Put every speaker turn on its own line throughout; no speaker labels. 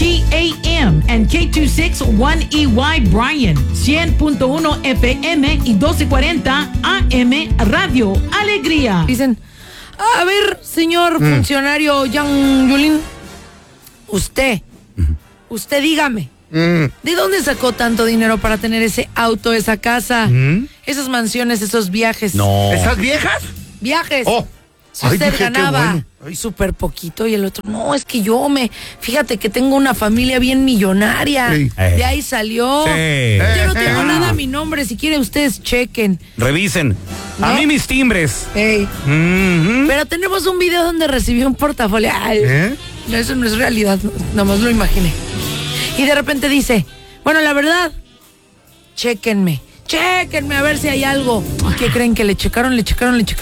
AM and K261EY Bryan, 100.1 FM y 1240 AM Radio Alegría.
Dicen, a ver, señor funcionario Yang Yulín, usted dígame, ¿de dónde sacó tanto dinero para tener ese auto, esa casa, esas mansiones, esos viajes?
No.
¿Esas viejas?
Viajes.
Oh.
Si usted
dije,
ganaba súper poquito y el otro, no, es que fíjate que tengo una familia bien millonaria.
Sí.
De ahí salió.
Sí.
Yo no tengo nada a mi nombre, si quieren ustedes chequen.
Revisen.
¿No?
A mí mis timbres.
Ey. Pero tenemos un video donde recibí un portafolio. Ay, no, eso no es realidad, nomás lo imaginé. Y de repente dice, bueno, la verdad, chéquenme a ver si hay algo. ¿Y qué creen? Que le checaron. Y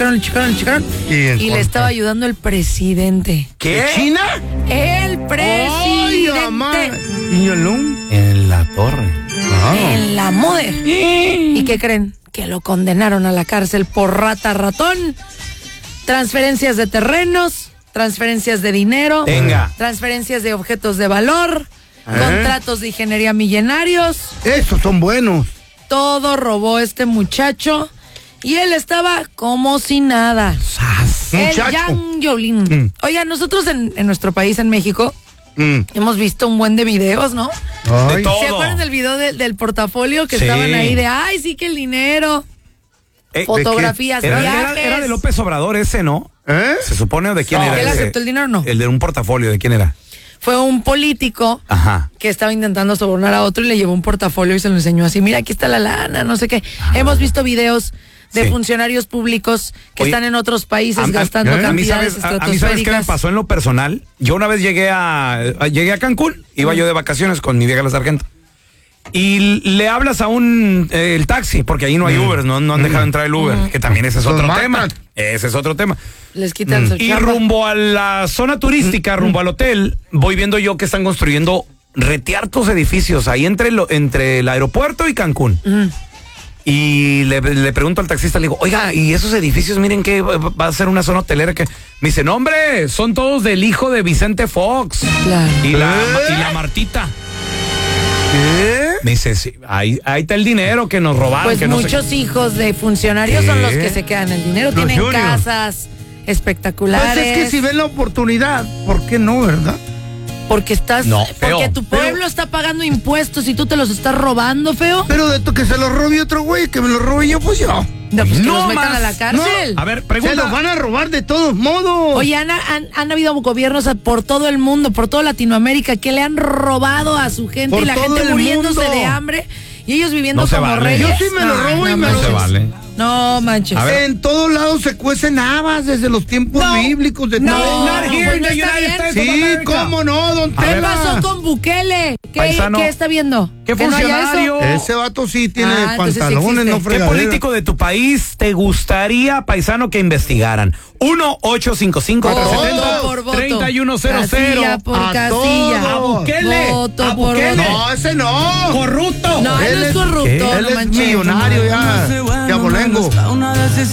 le estaba ayudando el presidente.
¿Qué?
¿China?
El presidente.
En la torre.
En la Moder. ¿Y qué creen? Que lo condenaron a la cárcel por ratón. Transferencias de terrenos, transferencias de dinero,
Venga.
transferencias de objetos de valor, contratos de ingeniería millonarios.
Esos son buenos.
Todo robó este muchacho y él estaba como si nada. El
Muchacho.
Yang Yolin. Oiga, nosotros en nuestro país, en México, hemos visto un buen de videos, ¿no?
Ay.
De todo.
¿Se acuerdan del video del portafolio que
Sí.
estaban ahí de, ay, sí que el dinero, fotografías, viajes?
Era de López Obrador ese, ¿no? Se supone, ¿o de quién
No,
era?
¿él
ese?
aceptó el dinero o no?
El de un portafolio, ¿de quién era?
Fue un político
Ajá.
que estaba intentando sobornar a otro y le llevó un portafolio y se lo enseñó así, mira, aquí está la lana, no sé qué. Hemos visto videos de
Sí.
funcionarios públicos que
Oye,
están en otros países
a
gastando
mí,
cantidades
¿sabes qué me
estratosféricas.
pasó en lo personal? Yo una vez llegué a Cancún, iba yo de vacaciones con mi vieja la sargento. Y le hablas a el taxi, porque ahí no hay Uber, no han dejado entrar el Uber, que también ese es
Los
otro
matan.
tema. Ese es otro tema.
Les quitan su
Y
chamba.
rumbo a la zona turística, rumbo al hotel, voy viendo yo que están construyendo reteartos edificios ahí entre el aeropuerto y Cancún. Y le pregunto al taxista, le digo, oiga, ¿y esos edificios, miren que va a ser una zona hotelera? Que me dice, no, hombre, son todos del hijo de Vicente Fox.
Claro.
Y la Martita.
¿Qué?
Me dice, sí, ahí está el dinero que nos robaron.
Pues
que no sé
muchos hijos de funcionarios son los
¿Qué?
que se quedan el dinero,
Los
tienen
juniors.
casas espectaculares.
Pues es que si ven la oportunidad, ¿por qué no, verdad?
Porque
No,
porque
feo.
tu pueblo está pagando impuestos y tú te los estás robando, feo.
Pero de que se los robe otro güey, que me los robe yo, pues yo.
No, pues que
No
los metan
más.
a la cárcel.
A ver,
Se
pregunta.
los van a robar de todos modos.
Oye, han habido gobiernos por todo el mundo, por toda Latinoamérica, que le han robado a su gente
Por
y la
todo
gente
el
muriéndose
mundo.
de hambre y ellos viviendo
No se
como
vale.
reyes.
Yo sí me lo robo y me
manches.
lo-
se vale.
No manches.
A ver.
En todos lados se cuecen habas desde los tiempos bíblicos de
No,
todo.
Not here
pues
in
no
the
está
United
bien.
States of
Sí,
America.
cómo no, don
A ver.
¿Qué
Tela.
pasó con Bukele?
Paisano.
¿Qué está viendo?
¿Qué
¿Que no haya
funcionario?
eso?
Ese vato sí tiene
entonces sí
pantalones,
existe.
no
¿Qué
fregadera.
político de tu país te gustaría, paisano, que investigaran? 1-855-370-3100.
Voto por voto. Casilla por
A
casilla.
todos.
A Bukele.
Voto
A
por
Bukele.
voto.
No, ese no.
¡Corrupto!
No, él no es corrupto,
Él
no
es
manches.
millonario ya. De abolengo.